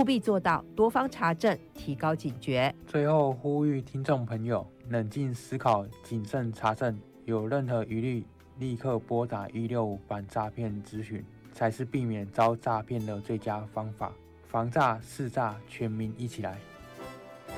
必做到多方查证，提高警觉。 最后呼吁听众朋友冷静思考，谨慎查证，有任何疑虑立刻拨打165反诈骗咨询，才是避免遭诈骗的最佳方法。防诈识诈，全民一起来。